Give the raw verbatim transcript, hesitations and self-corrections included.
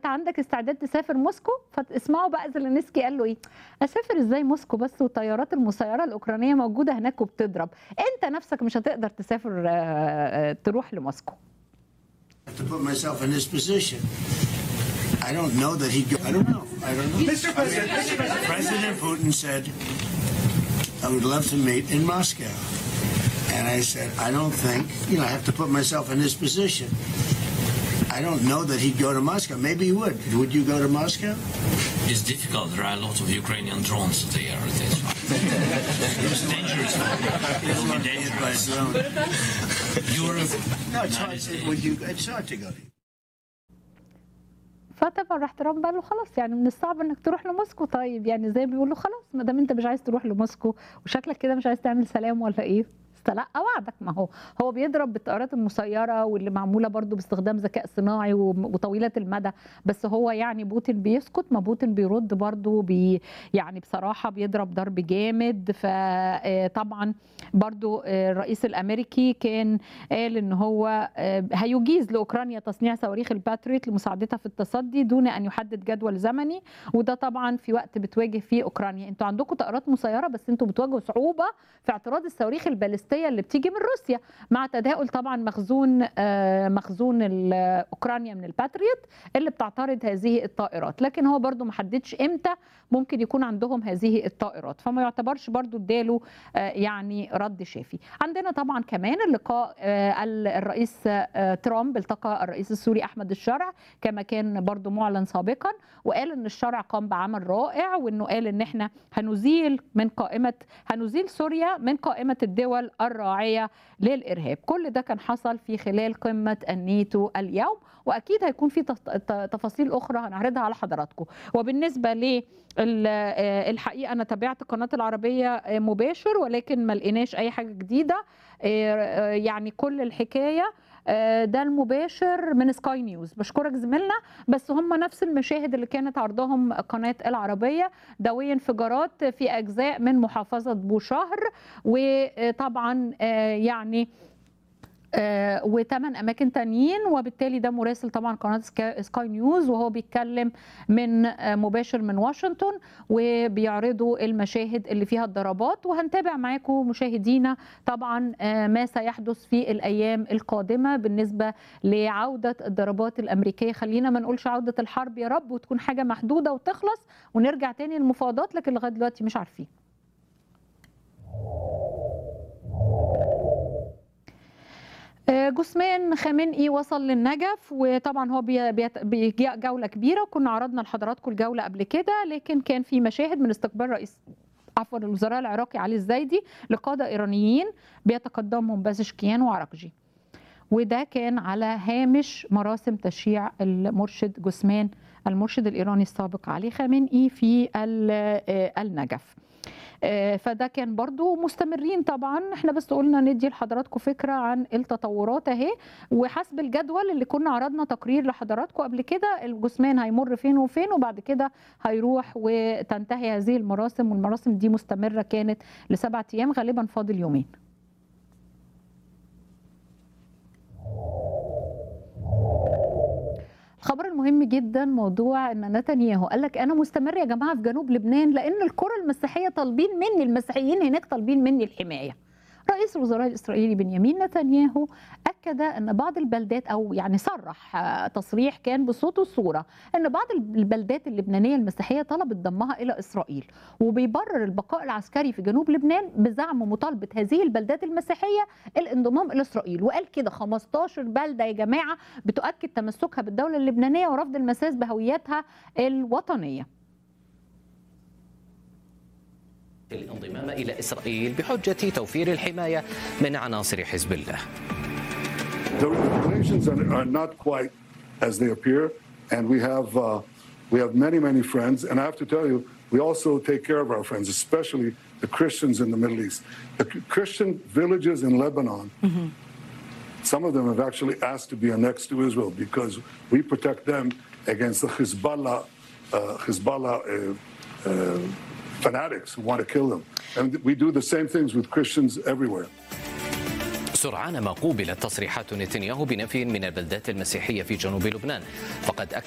عندك استعداد تسافر موسكو؟ فاسمعوا بقى زيلينسكي قال له ايه؟ اسافر ازاي موسكو بس والطيارات المسيره الاوكرانيه موجوده هناك وبتضرب، انت نفسك مش هتقدر تسافر تروح لموسكو. To put myself in this position. I don't know that he. I don't know. I don't know. Mister President, Mister President, President Putin said, "I would love to meet in Moscow," and I said, "I don't think you know. I have to put myself in this position. I don't know that he'd go to Moscow. Maybe he would. Would you go to Moscow?" It's difficult. There are a lot of Ukrainian drones there. It's dangerous. It will be dangerous. Europe. No, it's hard. To, would you? It's hard to go. فطبعا راح ترامب قال له خلاص يعني من الصعب انك تروح لموسكو. طيب يعني زي بيقول له خلاص ما دام انت مش عايز تروح لموسكو وشكلك كده مش عايز تعمل سلام ولا ايه؟ استلقى وعدك. ما هو هو بيضرب بالطائرات المسيره واللي معموله برضو باستخدام ذكاء صناعي وطويله المدى، بس هو يعني بوتين بيسكت، ما بوتين بيرد برضو بي يعني بصراحه بيضرب ضرب جامد. فطبعا برضو الرئيس الامريكي كان قال ان هو هيجيز لاوكرانيا تصنيع صواريخ الباتريوت لمساعدتها في التصدي دون ان يحدد جدول زمني، وده طبعا في وقت بتواجه فيه اوكرانيا. انتوا عندكم طائرات مسيره بس انتوا بتواجهوا صعوبه في اعتراض الصواريخ البالستيه اللي بتيجي من روسيا مع تداول طبعا مخزون مخزون اوكرانيا من الباتريوت اللي بتعترض هذه الطائرات، لكن هو برضو ما حددش امتى ممكن يكون عندهم هذه الطائرات، فما يعتبرش برضو اداله يعني رد شافي. عندنا طبعا كمان اللقاء الرئيس ترامب التقى الرئيس السوري احمد الشرع كما كان برضو معلن سابقا، وقال ان الشرع قام بعمل رائع، وانه قال ان احنا هنزيل من قائمه هنزيل سوريا من قائمه الدول الراعيه للارهاب. كل ده كان حصل في خلال قمه الناتو اليوم، واكيد هيكون في تفاصيل اخرى هنعرضها على حضراتكم. وبالنسبه ل الحقيقه انا تابعت قناه العربيه مباشر ولكن ما لقيناش اي حاجه جديده، يعني كل الحكايه ده المباشر من سكاي نيوز. بشكرك زميلنا، بس هم نفس المشاهد اللي كانت عرضهم قناة العربية، دوي انفجارات في أجزاء من محافظة بوشهر، وطبعا يعني آه وثمان اماكن تانيين، وبالتالي ده مراسل طبعا قناه سكاي نيوز وهو بيتكلم من آه مباشر من واشنطن وبيعرضوا المشاهد اللي فيها الضربات، وهنتابع معاكم مشاهدينا طبعا آه ما سيحدث في الايام القادمه بالنسبه لعوده الضربات الامريكيه. خلينا ما نقولش عوده الحرب يا رب وتكون حاجه محدوده وتخلص ونرجع تاني للمفاوضات، لكن لغايه دلوقتي مش عارفين. جثمان خامنئي وصل للنجف، وطبعا هو بيجي جوله كبيره، وكنا عرضنا لحضراتكم الجوله قبل كده، لكن كان في مشاهد من استقبال رئيس عفوا الوزراء العراقي علي الزايدي لقاده ايرانيين بيتقدمهم بازشكيان وعراقجي، وده كان على هامش مراسم تشييع المرشد جثمان المرشد الايراني السابق علي خامنئي في النجف. فده كان برضو مستمرين. طبعا احنا بس قلنا ندي لحضراتكم فكرة عن التطورات اهي، وحسب الجدول اللي كنا عرضنا تقرير لحضراتكم قبل كده الجثمان هيمر فين وفين، وبعد كده هيروح وتنتهي هذه المراسم، والمراسم دي مستمرة كانت لسبعة ايام، غالبا فاضل يومين. الخبر المهم جدا موضوع ان نتنياهو قال لك انا مستمر يا جماعه في جنوب لبنان لان القرى المسيحيه طالبين مني، المسيحيين هناك طالبين مني الحمايه. رئيس الوزراء الاسرائيلي بنيامين نتنياهو اكد ان بعض البلدات، او يعني صرح تصريح كان بصوت وصوره، ان بعض البلدات اللبنانيه المسيحيه طلبت ضمها الى اسرائيل، وبيبرر البقاء العسكري في جنوب لبنان بزعم مطالبه هذه البلدات المسيحيه الانضمام الى اسرائيل. وقال كده خمستاشر بلده يا جماعه بتؤكد تمسكها بالدوله اللبنانيه ورفض المساس بهويتها الوطنيه. الانضمام إلى إسرائيل بحجة توفير الحماية من عناصر حزب الله. The relations are not quite as they appear, and we have uh, we have many many friends, and I have to tell you, we also take care of our friends, especially the Christians in the Middle East. The Christian villages in Lebanon, mm-hmm. some of them have actually asked to be annexed to Israel because we protect them against the Hezbollah uh, Hezbollah. Uh, uh, fanatics who want to kill them. And we do the same things with Christians everywhere. سرعان ما قوبلت تصريحات نتنياهو بنفي من البلدات المسيحية في جنوب لبنان، فقد أكد